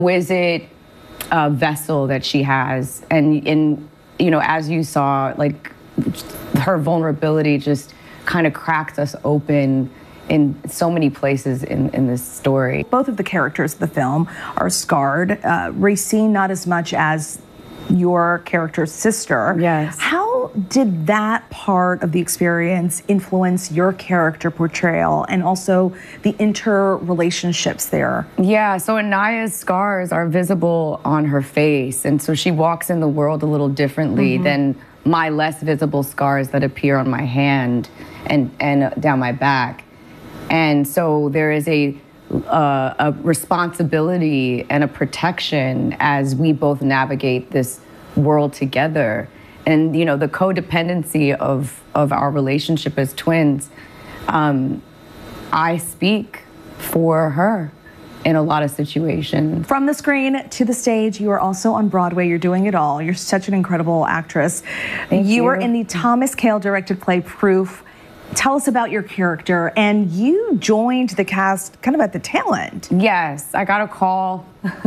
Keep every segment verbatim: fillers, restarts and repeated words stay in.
exquisite uh, vessel that she has, and in you know, as you saw, like her vulnerability just kind of cracks us open in so many places in, in this story. Both of the characters of the film are scarred. Uh, Racine, not as much as your character's sister. Yes. How did that part of the experience influence your character portrayal and also the interrelationships there? Yeah, so Anaya's scars are visible on her face, and so she walks in the world a little differently mm-hmm. than my less visible scars that appear on my hand and, and down my back. And so there is a, uh, a responsibility and a protection as we both navigate this world together. And, you know, the codependency of, of our relationship as twins, um, I speak for her in a lot of situations. From the screen to the stage, you are also on Broadway. You're doing it all. You're such an incredible actress. Thank you. You were in the Thomas Kail directed play Proof. Tell us about your character, and you joined the cast kind of at the tail end. Yes, I got a call.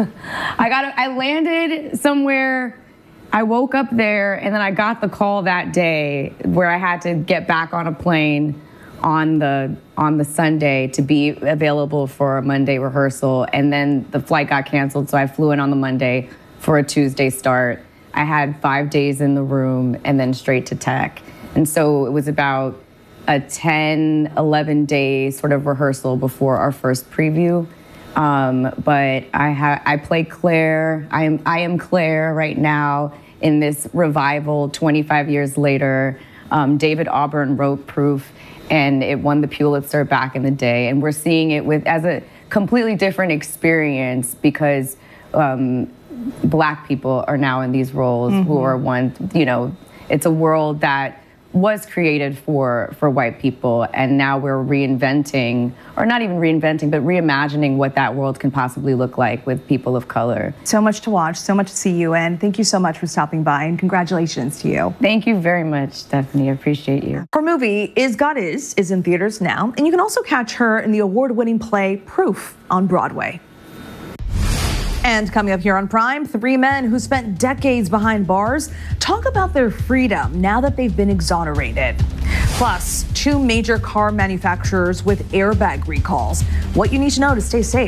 I got a, I landed somewhere. I woke up there, and then I got the call that day where I had to get back on a plane on the on the Sunday to be available for a Monday rehearsal, and then the flight got canceled, so I flew in on the Monday for a Tuesday start. I had five days in the room and then straight to tech, and so it was about a ten, eleven day sort of rehearsal before our first preview. Um, but I ha I play Claire. I am I am Claire right now in this revival twenty-five years later. Um, David Auburn wrote Proof, and it won the Pulitzer back in the day. And we're seeing it with as a completely different experience because um, Black people are now in these roles mm-hmm. who are one, you know, it's a world that was created for for white people, and now we're reinventing, or not even reinventing, but reimagining what that world can possibly look like with people of color. So much to watch, so much to see you in. Thank you so much for stopping by, and congratulations to you. Thank you very much, Stephanie. I appreciate you. Her movie, Is God Is, is in theaters now, and you can also catch her in the award-winning play Proof on Broadway. And coming up here on Prime, three men who spent decades behind bars talk about their freedom now that they've been exonerated. Plus, two major car manufacturers with airbag recalls. What you need to know to stay safe.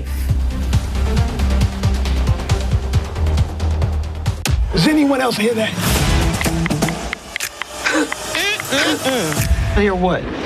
Does anyone else hear that? Hear what?